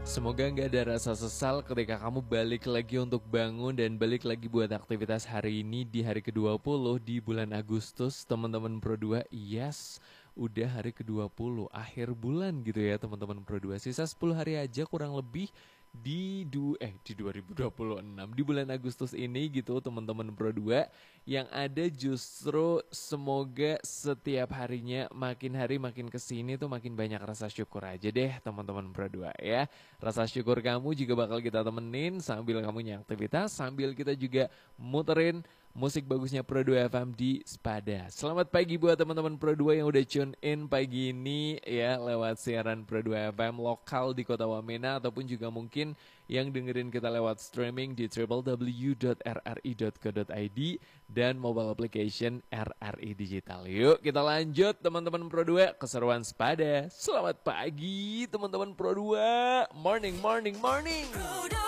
Semoga nggak ada rasa sesal ketika kamu balik lagi untuk bangun dan balik lagi buat aktivitas hari ini di hari ke-20 di bulan Agustus. Teman-teman Pro 2, yes, udah hari ke-20, akhir bulan gitu ya teman-teman Pro 2. Sisa 10 hari aja kurang lebih di 2026 di bulan Agustus ini gitu teman-teman Pro 2. Yang ada justru semoga setiap harinya makin hari makin kesini tuh makin banyak rasa syukur aja deh teman-teman Pro 2 ya. Rasa syukur kamu juga bakal kita temenin sambil kamu aktivitas, sambil kita juga muterin musik bagusnya Pro 2 FM di Spada. Selamat pagi buat teman-teman Pro 2 yang udah tune in pagi ini ya lewat siaran Pro 2 FM lokal di Kota Wamena ataupun juga mungkin yang dengerin kita lewat streaming di www.rri.co.id dan mobile application RRI Digital. Yuk kita lanjut teman-teman Pro 2, keseruan Spada. Selamat pagi teman-teman Pro 2. Morning, morning, morning.